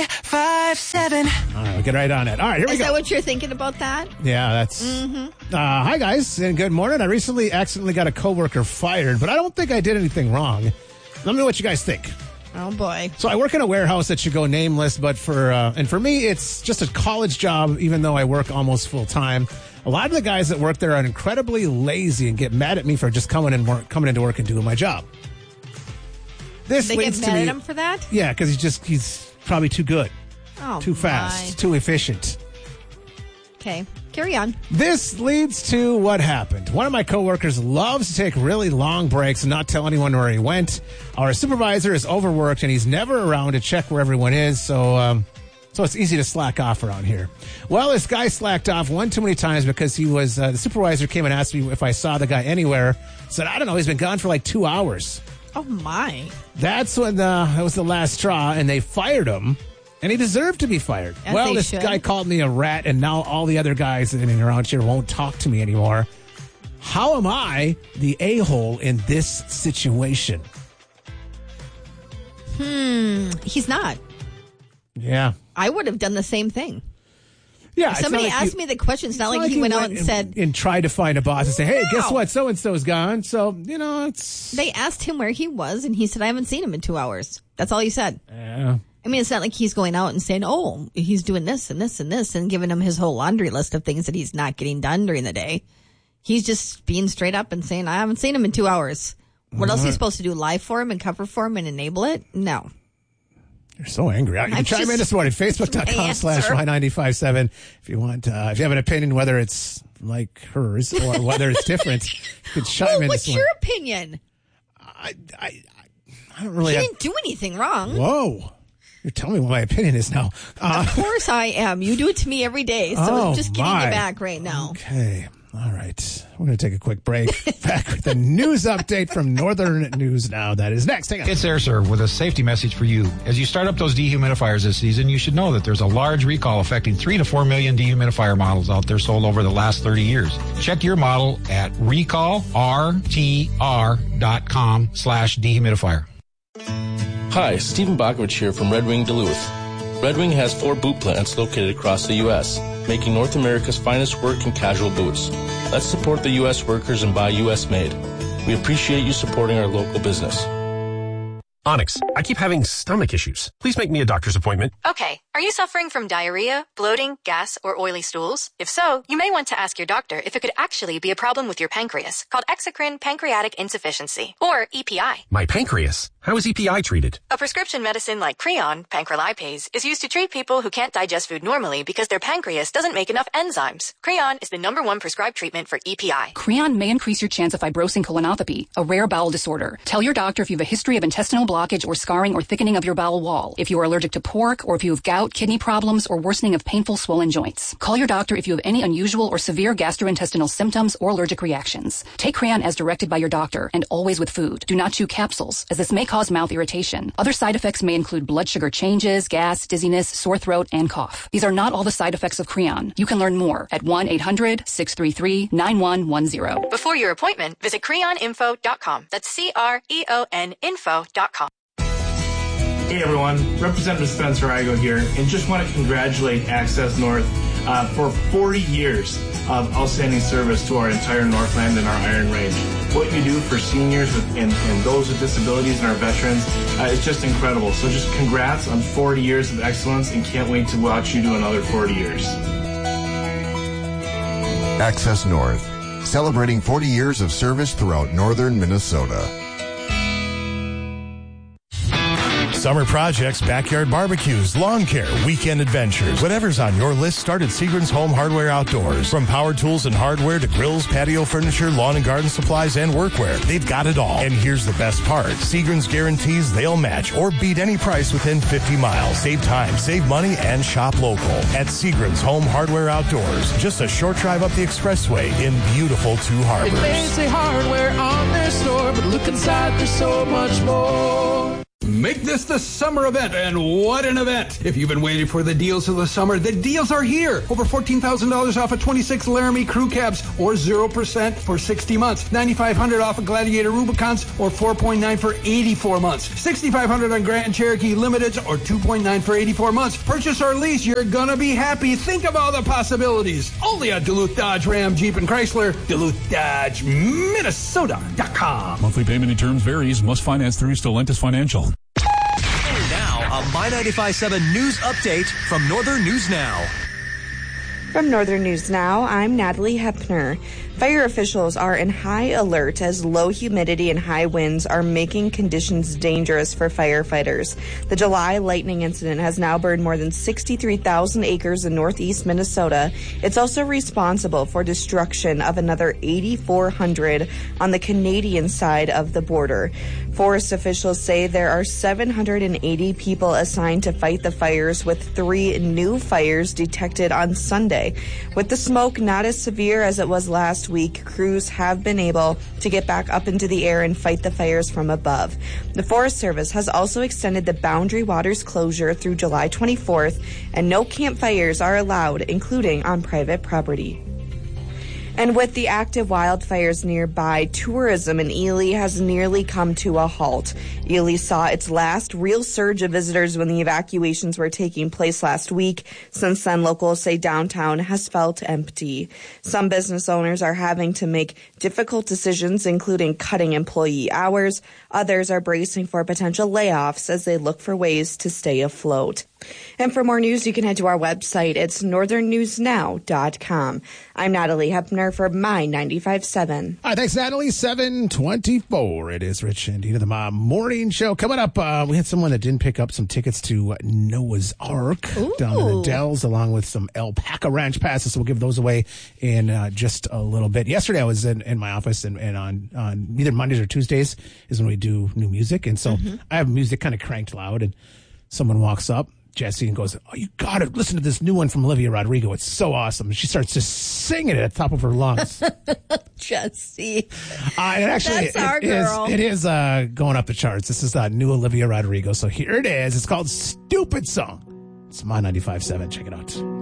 98.7. All right, we'll get right on it. All right, here we go. Is that what you're thinking about that? Yeah, that's... hi, guys, and good morning. I recently accidentally got a coworker fired, but I don't think I did anything wrong. Let me know what you guys think. Oh, boy. So I work in a warehouse that should go nameless, but for me, it's just a college job, even though I work almost full time. A lot of the guys that work there are incredibly lazy and get mad at me for just coming into work and doing my job. This They leads get to mad me, at him for that? Yeah, because he's probably too good, too fast, too efficient. Okay, carry on. This leads to what happened. One of my coworkers loves to take really long breaks and not tell anyone where he went. Our supervisor is overworked and he's never around to check where everyone is, so it's easy to slack off around here. Well, this guy slacked off one too many times because he was the supervisor came and asked me if I saw the guy anywhere. Said, I don't know, he's been gone for like 2 hours. Oh, my. That's when that was the last straw, and they fired him. And he deserved to be fired. As well, they this should. guy called me a rat, and now all the other guys in and around here won't talk to me anymore. How am I the a-hole in this situation? He's not. Yeah. I would have done the same thing. Yeah. If somebody asked me the question, it's not like he went out and said... And tried to find a boss and say, hey, No. guess what? So-and-so's gone. So, it's... They asked him where he was, and he said, I haven't seen him in 2 hours. That's all he said. Yeah. I mean, it's not like he's going out and saying, oh, he's doing this and this and this and giving him his whole laundry list of things that he's not getting done during the day. He's just being straight up and saying, I haven't seen him in 2 hours. What else are you supposed to do? Lie for him and cover for him and enable it? No. You're so angry. You can I'm chime in just- this morning. Facebook.com/Y957. If you want, if you have an opinion, whether it's like hers or whether it's different, you can chime in What's this your morning. opinion? I don't really He have... didn't do anything wrong. Whoa. You're telling me what my opinion is now. Of course I am. You do it to me every day, so I'm just getting you back right now. Okay. All right. We're going to take a quick break. Back with the news update from Northern News Now. That is next. Hang on. It's AirServe with a safety message for you. As you start up those dehumidifiers this season, you should know that there's a large recall affecting 3 to 4 million dehumidifier models out there sold over the last 30 years. Check your model at recallrtr.com/dehumidifier. Hi, Stephen Bakovich here from Red Wing Duluth. Red Wing has 4 boot plants located across the U.S., making North America's finest work and casual boots. Let's support the U.S. workers and buy U.S. made. We appreciate you supporting our local business. Onyx, I keep having stomach issues. Please make me a doctor's appointment. Okay, are you suffering from diarrhea, bloating, gas, or oily stools? If so, you may want to ask your doctor if it could actually be a problem with your pancreas, called exocrine pancreatic insufficiency, or EPI. My pancreas? How is EPI treated? A prescription medicine like Creon, pancrelipase, is used to treat people who can't digest food normally because their pancreas doesn't make enough enzymes. Creon is the #1 prescribed treatment for EPI. Creon may increase your chance of fibrosing colonopathy, a rare bowel disorder. Tell your doctor if you have a history of intestinal blockage or scarring or thickening of your bowel wall, if you are allergic to pork, or if you have gout, kidney problems, or worsening of painful swollen joints. Call your doctor if you have any unusual or severe gastrointestinal symptoms or allergic reactions. Take Creon as directed by your doctor, and always with food. Do not chew capsules, as this may cause mouth irritation. Other side effects may include blood sugar changes, gas, dizziness, sore throat, and cough. These are not all the side effects of Creon. You can learn more at 1-800-633-9110. Before your appointment, visit creoninfo.com. That's CREON info.com. Hey everyone, Representative Spencer Igo here, and just want to congratulate Access North for 40 years of outstanding service to our entire Northland and our Iron Range. What you do for seniors and those with disabilities and our veterans is just incredible. So just congrats on 40 years of excellence, and can't wait to watch you do another 40 years. Access North, celebrating 40 years of service throughout northern Minnesota. Summer projects, backyard barbecues, lawn care, weekend adventures. Whatever's on your list, start at Seagram's Home Hardware Outdoors. From power tools and hardware to grills, patio furniture, lawn and garden supplies, and workwear, they've got it all. And here's the best part. Seagram's guarantees they'll match or beat any price within 50 miles. Save time, save money, and shop local at Seagram's Home Hardware Outdoors. Just a short drive up the expressway in beautiful Two Harbors. It may say hardware on their store, but look inside, there's so much more. Make this the summer event, and what an event! If you've been waiting for the deals of the summer, the deals are here. Over $14,000 off of 26 Laramie crew cabs, or 0% for 60 months. $9,500 off of Gladiator Rubicons, or 4.9 for 84 months. $6,500 on Grant and Cherokee Limiteds, or 2.9 for 84 months. Purchase or lease, you're gonna be happy. Think of all the possibilities. Only at Duluth Dodge Ram Jeep and Chrysler. DuluthDodgeMinnesota.com. Monthly payment and terms varies. Must finance through Stellantis Financial. Now, a My 95.7 News Update from Northern News Now. From Northern News Now, I'm Natalie Hepner. Fire officials are in high alert as low humidity and high winds are making conditions dangerous for firefighters. The July lightning incident has now burned more than 63,000 acres in northeast Minnesota. It's also responsible for destruction of another 8,400 on the Canadian side of the border. Forest officials say there are 780 people assigned to fight the fires, with 3 new fires detected on Sunday. With the smoke not as severe as it was last week, crews have been able to get back up into the air and fight the fires from above. The Forest Service has also extended the Boundary Waters closure through July 24th, and no campfires are allowed, including on private property. And with the active wildfires nearby, tourism in Ely has nearly come to a halt. Ely saw its last real surge of visitors when the evacuations were taking place last week. Since then, locals say downtown has felt empty. Some business owners are having to make difficult decisions, including cutting employee hours. Others are bracing for potential layoffs as they look for ways to stay afloat. And for more news, you can head to our website. It's northernnewsnow.com. I'm Natalie Hepner for My 95.7. All right, thanks, Natalie. 7:24. It is Rich and Dina, the morning show. Coming up, we had someone that didn't pick up some tickets to Noah's Ark down in the Dells, along with some Alpaca Ranch passes. So we'll give those away in just a little bit. Yesterday, I was in my office, and on either Mondays or Tuesdays is when we do new music. And so I have music kind of cranked loud, and someone walks up, Jesse, and goes, "Oh, you got to listen to this new one from Olivia Rodrigo. It's so awesome." And she starts just singing it at the top of her lungs. Jesse. And actually, that's our girl. It is going up the charts. This is new Olivia Rodrigo. So here it is. It's called Stupid Song. It's My 95.7. Check it out.